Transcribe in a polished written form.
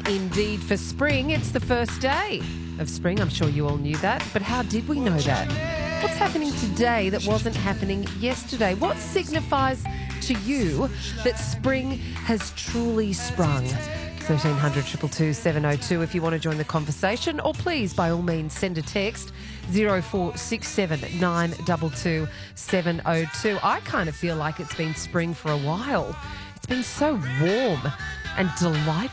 indeed for spring. It's the first day of spring. I'm sure you all knew that. But how did we know that? What's happening today that wasn't happening yesterday? What signifies to you that spring has truly sprung? 1300 222 702 if you want to join the conversation, or please, by all means, send a text 0467 922 702. I kind of feel like it's been spring for a while. It's been so warm and delightful.